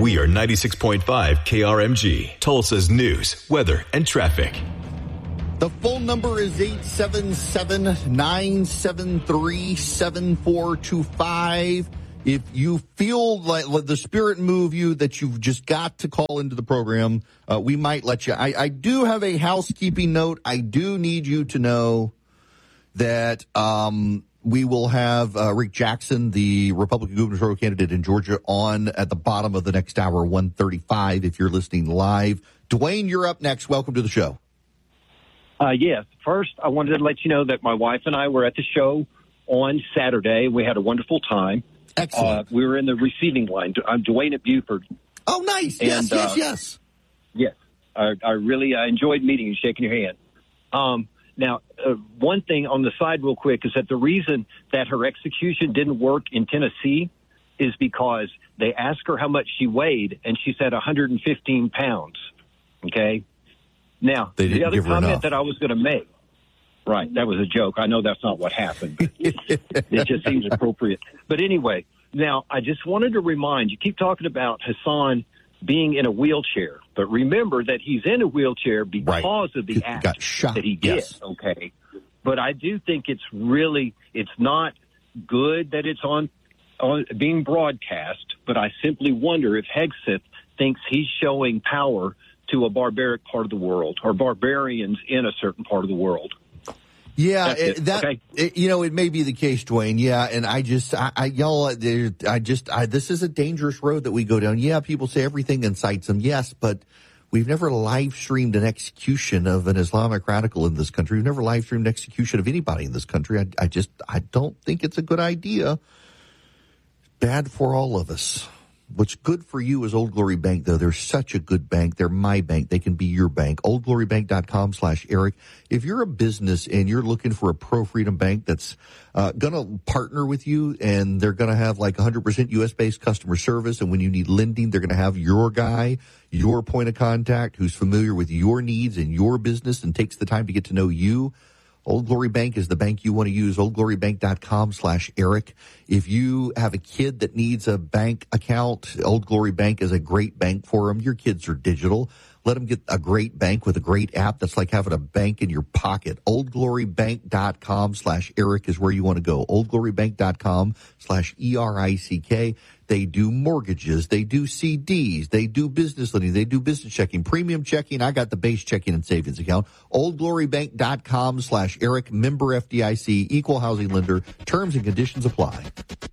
We are 96.5 KRMG, Tulsa's news, weather, and traffic. The phone number is 877-973-7425. If you feel like the spirit move you that you've just got to call into the program, we might let you. I do have a housekeeping note. I do need you to know that we will have Rick Jackson, the Republican gubernatorial candidate in Georgia, on at the bottom of the next hour, 1:35, if you're listening live. Dwayne, you're up next. Welcome to the show. Yes. First, I wanted to let you know that my wife and I were at the show on Saturday. We had a wonderful time. Excellent. We were in the receiving line. I'm Dwayne at Buford. Oh, nice. And, Yes. Yes. I really enjoyed meeting you, shaking your hand. Now, one thing on the side real quick is that the reason that her execution didn't work in Tennessee is because they asked her how much she weighed, and she said 115 pounds. Okay? Now, the other comment that I was going to make, right, that was a joke. I know that's not what happened, but it just seems appropriate. But anyway, now I just wanted to remind you, keep talking about Hassan being in a wheelchair, but remember that he's in a wheelchair because of the act that he did, okay? But I do think it's not good that it's on being broadcast, but I simply wonder if Hegseth thinks he's showing power to a barbaric part of the world, or barbarians in a certain part of the world. Yeah, it may be the case, Dwayne. Yeah, and this is a dangerous road that we go down. Yeah, people say everything incites them. Yes, but we've never live streamed an execution of an Islamic radical in this country. We've never live streamed an execution of anybody in this country. I don't think it's a good idea. Bad for all of us. What's good for you is Old Glory Bank, though. They're such a good bank. They're my bank. They can be your bank. OldGloryBank.com/Eric. If you're a business and you're looking for a pro-freedom bank that's going to partner with you, and they're going to have like 100% U.S.-based customer service, and when you need lending, they're going to have your guy, your point of contact, who's familiar with your needs and your business and takes the time to get to know you, Old Glory Bank is the bank you want to use. OldGloryBank.com/Eric. If you have a kid that needs a bank account, Old Glory Bank is a great bank for them. Your kids are digital. Let them get a great bank with a great app that's like having a bank in your pocket. OldGloryBank.com/Eric is where you want to go. OldGloryBank.com/ERICK. They do mortgages. They do CDs. They do business lending. They do business checking, premium checking. I got the base checking and savings account. OldGloryBank.com/Eric. Member FDIC. Equal housing lender. Terms and conditions apply.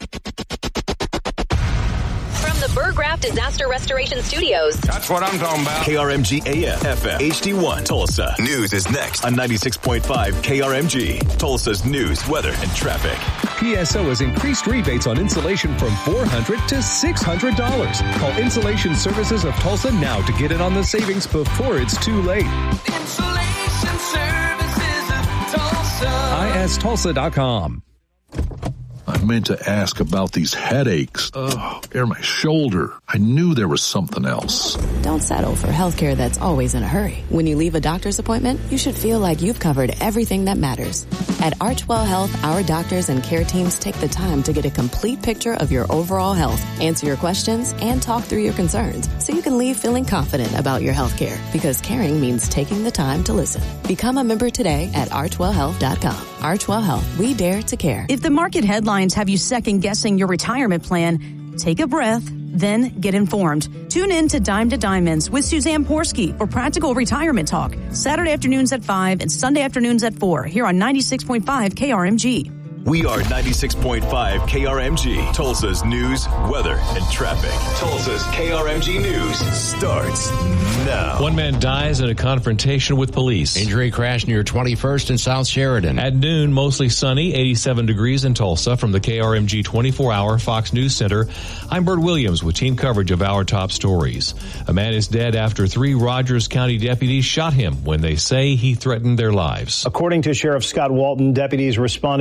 From the Burgraft Disaster Restoration Studios. That's what I'm talking about. KRMG AM, FM, HD1, Tulsa. News is next on 96.5 KRMG. Tulsa's news, weather, and traffic. PSO has increased rebates on insulation from $400 to $600. Call Insulation Services of Tulsa now to get in on the savings before it's too late. Insulation Services of Tulsa. ISTulsa.com. I meant to ask about these headaches. They're my shoulder. I knew there was something else. Don't settle for healthcare that's always in a hurry. When you leave a doctor's appointment, you should feel like you've covered everything that matters. At Archwell Health, our doctors and care teams take the time to get a complete picture of your overall health, answer your questions, and talk through your concerns so you can leave feeling confident about your healthcare, because caring means taking the time to listen. Become a member today at archwellhealth.com. Archwell Health, we dare to care. If the market headlines have you second-guessing your retirement plan, take a breath, then get informed. Tune in to Diamonds with Suzanne Porsky for practical retirement talk. Saturday afternoons at 5 and Sunday afternoons at 4 here on 96.5 KRMG. We are 96.5 KRMG, Tulsa's news, weather, and traffic. Tulsa's KRMG News starts now. One man dies in a confrontation with police. Injury crash near 21st and South Sheridan. At noon, mostly sunny, 87 degrees in Tulsa. From the KRMG 24-hour Fox News Center, I'm Bert Williams with team coverage of our top stories. A man is dead after 3 Rogers County deputies shot him when they say he threatened their lives. According to Sheriff Scott Walton, deputies responded to a call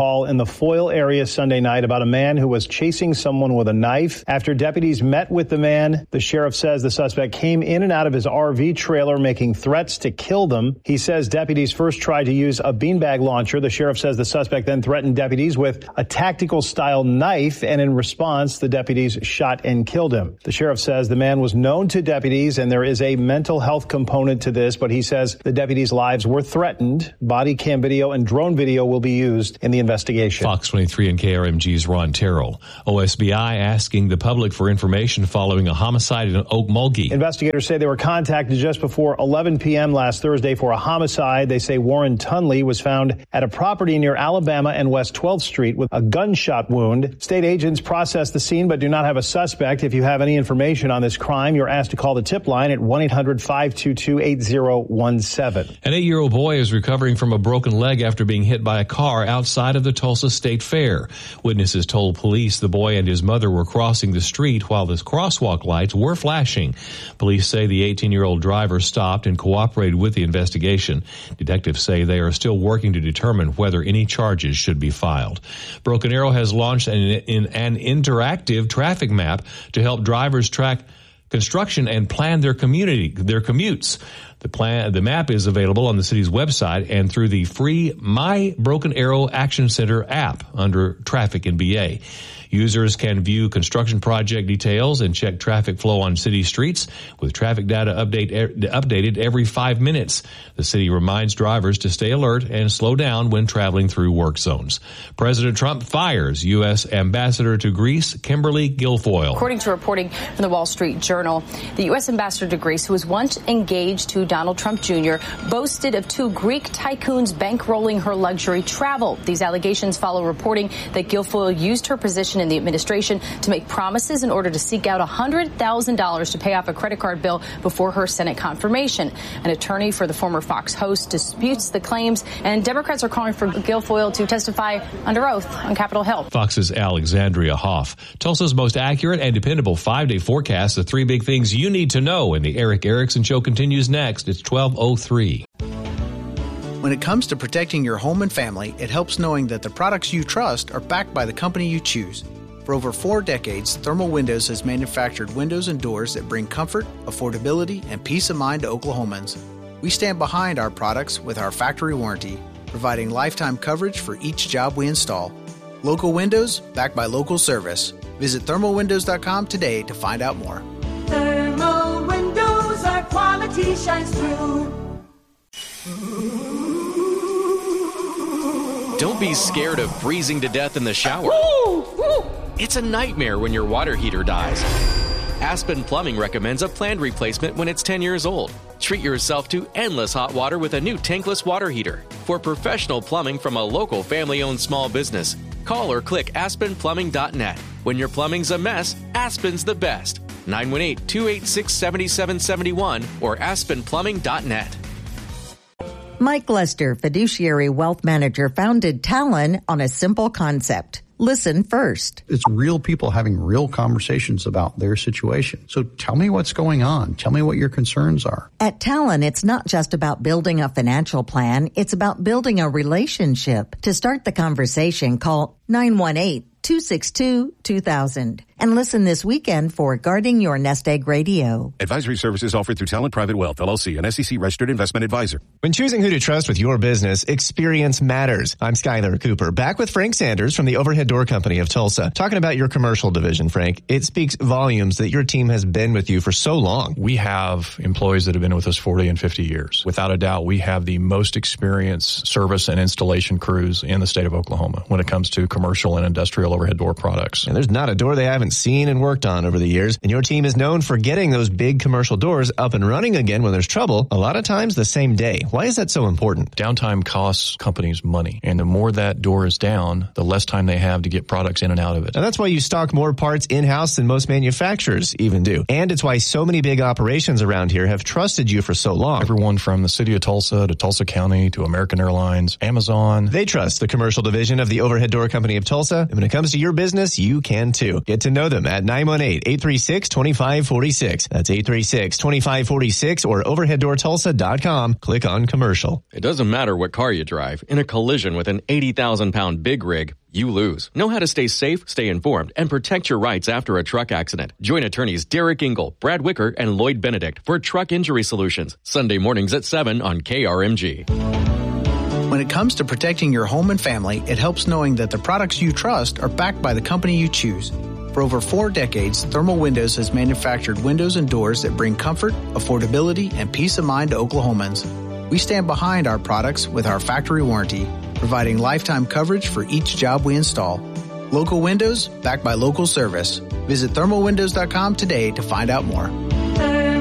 call in the Foyle area Sunday night about a man who was chasing someone with a knife. After deputies met with the man, the sheriff says the suspect came in and out of his RV trailer making threats to kill them. He says deputies first tried to use a beanbag launcher. The sheriff says the suspect then threatened deputies with a tactical-style knife, and in response, the deputies shot and killed him. The sheriff says the man was known to deputies, and there is a mental health component to this, but he says the deputies' lives were threatened. Body cam video and drone video will be used in the investigation. Fox 23 and KRMG's Ron Terrell. OSBI asking the public for information following a homicide in Okmulgee. Investigators say they were contacted just before 11 p.m. last Thursday for a homicide. They say Warren Tunley was found at a property near Alabama and West 12th Street with a gunshot wound. State agents processed the scene but do not have a suspect. If you have any information on this crime, you're asked to call the tip line at 1-800-522-8017. An 8-year-old boy is recovering from a broken leg after being hit by a car outside of the Tulsa State Fair. Witnesses told police the boy and his mother were crossing the street while the crosswalk lights were flashing. Police say the 18-year-old driver stopped and cooperated with the investigation. Detectives say they are still working to determine whether any charges should be filed. Broken Arrow has launched an interactive traffic map to help drivers track construction and plan their commutes. The map is available on the city's website and through the free My Broken Arrow Action Center app under Traffic and BA. Users can view construction project details and check traffic flow on city streets with traffic data updated every 5 minutes. The city reminds drivers to stay alert and slow down when traveling through work zones. President Trump fires U.S. Ambassador to Greece, Kimberly Guilfoyle. According to reporting from the Wall Street Journal, the U.S. Ambassador to Greece, who was once engaged to Donald Trump Jr., boasted of two Greek tycoons bankrolling her luxury travel. These allegations follow reporting that Guilfoyle used her position in the administration to make promises in order to seek out $100,000 to pay off a credit card bill before her Senate confirmation. An attorney for the former Fox host disputes the claims, and Democrats are calling for Guilfoyle to testify under oath on Capitol Hill. Fox's Alexandria Hoff. Tulsa's most accurate and dependable 5-day forecast, the three big things you need to know. And the Eric Erickson Show continues next. It's 12:03. When it comes to protecting your home and family, it helps knowing that the products you trust are backed by the company you choose. For over 4 decades, Thermal Windows has manufactured windows and doors that bring comfort, affordability, and peace of mind to Oklahomans. We stand behind our products with our factory warranty, providing lifetime coverage for each job we install. Local windows, backed by local service. Visit thermalwindows.com today to find out more. Thermal windows, our quality shines through. Don't be scared of freezing to death in the shower. It's a nightmare when your water heater dies. Aspen Plumbing recommends a planned replacement when it's 10 years old. Treat yourself to endless hot water with a new tankless water heater. For professional plumbing from a local family-owned small business, call or click aspenplumbing.net. When your plumbing's a mess, Aspen's the best. 918-286-7771 or aspenplumbing.net. Mike Lester, fiduciary wealth manager, founded Talon on a simple concept. Listen first. It's real people having real conversations about their situation. So tell me what's going on. Tell me what your concerns are. At Talon, it's not just about building a financial plan. It's about building a relationship. To start the conversation, call 918-262-2000. And listen this weekend for Guarding Your Nest Egg Radio. Advisory services offered through Talent Private Wealth, LLC, an SEC-registered investment advisor. When choosing who to trust with your business, experience matters. I'm Skylar Cooper, back with Frank Sanders from the Overhead Door Company of Tulsa. Talking about your commercial division, Frank. It speaks volumes that your team has been with you for so long. We have employees that have been with us 40 and 50 years. Without a doubt, we have the most experienced service and installation crews in the state of Oklahoma when it comes to commercial and industrial overhead door products. And there's not a door they haven't seen and worked on over the years. And your team is known for getting those big commercial doors up and running again when there's trouble, a lot of times the same day. Why is that so important? Downtime costs companies money. And the more that door is down, the less time they have to get products in and out of it. And that's why you stock more parts in-house than most manufacturers even do. And it's why so many big operations around here have trusted you for so long. Everyone from the city of Tulsa to Tulsa County to American Airlines, Amazon. They trust the commercial division of the Overhead Door Company of Tulsa. And when it comes to your business, you can too. Get to know know them at 918-836-2546. That's 836-2546 or overheaddoortulsa.com. Click on commercial. It doesn't matter what car you drive. In a collision with an 80,000-pound big rig, you lose. Know how to stay safe, stay informed, and protect your rights after a truck accident. Join attorneys Derek Engel, Brad Wicker, and Lloyd Benedict for Truck Injury Solutions. Sunday mornings at 7 on KRMG. When it comes to protecting your home and family, it helps knowing that the products you trust are backed by the company you choose. For over 4 decades, Thermal Windows has manufactured windows and doors that bring comfort, affordability, and peace of mind to Oklahomans. We stand behind our products with our factory warranty, providing lifetime coverage for each job we install. Local windows, backed by local service. Visit thermalwindows.com today to find out more.